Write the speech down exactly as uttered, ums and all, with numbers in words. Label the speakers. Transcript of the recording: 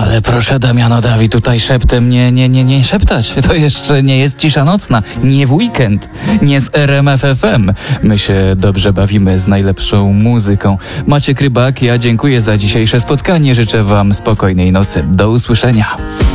Speaker 1: Ale proszę, Damiano Dawid, tutaj szeptem nie, nie, nie, nie szeptać. To jeszcze nie jest cisza nocna, nie w weekend, nie z R M F F M. My się dobrze bawimy z najlepszą muzyką. Maciek Rybak, ja dziękuję za dzisiejsze spotkanie. Życzę wam spokojnej nocy. Do usłyszenia.